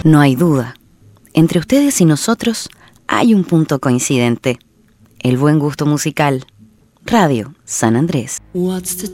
No hay duda. Entre ustedes y nosotros hay un punto coincidente. El buen gusto musical. Radio San Andrés. What's the